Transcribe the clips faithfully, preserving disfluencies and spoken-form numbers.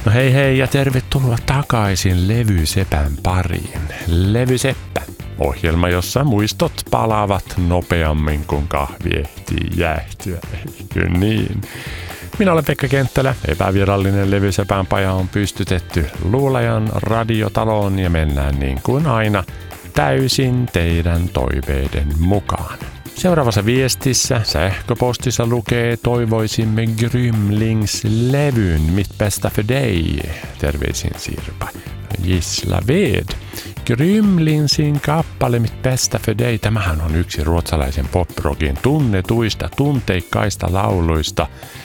No hei hei ja tervetuloa takaisin Levysepän pariin. Levyseppä, ohjelma jossa muistot palaavat nopeammin kuin kahvi ehtii jäähtyä, eikö niin? Minä olen Pekka Kenttälä, epävirallinen Levysepän paja on pystytetty Luulajan radiotaloon ja mennään niin kuin aina täysin teidän toiveiden mukaan. Seuraavassa viestissä sähköpostissa lukee toivoisimme Grymlings-levyn Mitt bästa för dig. Terveisin Sirpa. Gisla Ved. Grymlingsin kappale Mitt bästa för dig. Tämähän on yksi ruotsalaisen poprockin tunnetuista tunteikkaista lauluista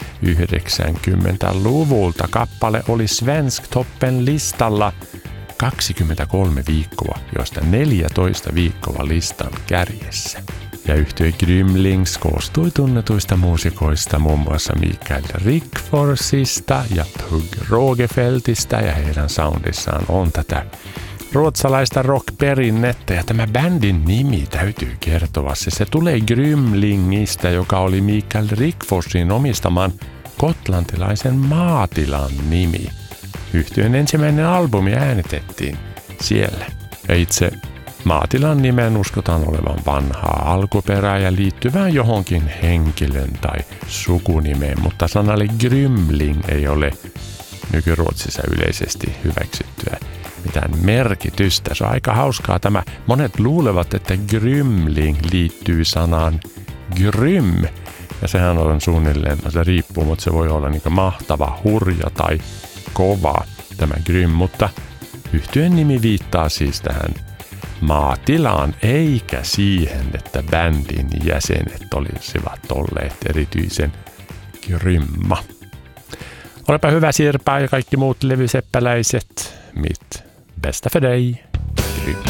yhdeksänkymmentäluvulta. Kappale oli Svensktoppen listalla kaksikymmentäkolme viikkoa, joista neljätoista viikkoa listan kärjessä. Ja yhtye Grymlings koostui tunnetuista muusikoista muun muassa Mikael Rickforsista ja Pugh Rogefeldtista, ja heidän soundissaan on tätä ruotsalaista rockperinnettä. Ja tämä bändin nimi täytyy kertoa, se, se tulee Grymlingistä, joka oli Mikael Rickforsin omistaman gotlantilaisen maatilan nimi. Yhtyeen ensimmäinen albumi äänitettiin siellä, ja itse maatilan nimen uskotaan olevan vanhaa alkuperää ja liittyvään johonkin henkilön tai sukunimeen, mutta sanalle Grymling ei ole nykyruotsissa yleisesti hyväksyttyä mitään merkitystä. Se on aika hauskaa tämä. Monet luulevat, että Grymling liittyy sanaan grym, ja sehän on suunnilleen, no se riippuu, mutta se voi olla niin kuin mahtava, hurja tai kova tämä grym, mutta yhtyeen nimi viittaa siis tähän maatilaan eikä siihen, että bändin jäsenet olisivat olleet erityisen grymma. Olepa hyvä Sirpa ja kaikki muut levyseppäläiset. Mitt bästa för dig.